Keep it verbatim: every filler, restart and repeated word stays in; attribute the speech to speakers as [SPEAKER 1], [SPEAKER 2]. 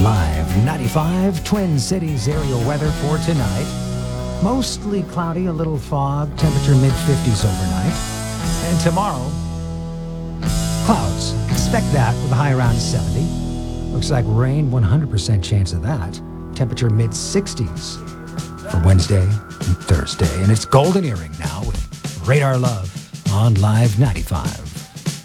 [SPEAKER 1] Live ninety-five, Twin Cities aerial weather for tonight. Mostly cloudy, a little fog, temperature mid-fifties overnight. And tomorrow, clouds. Expect that with a high around seventy. Looks like rain, one hundred percent chance of that. Temperature mid-sixties for Wednesday and Thursday. And it's Golden Earring now with Radar Love on Live ninety-five.